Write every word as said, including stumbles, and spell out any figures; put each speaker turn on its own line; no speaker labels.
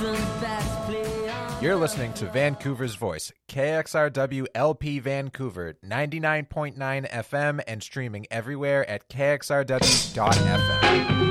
You're listening to Vancouver's Voice, K X R W L P Vancouver, ninety-nine point nine F M and streaming everywhere at K X R W dot F M.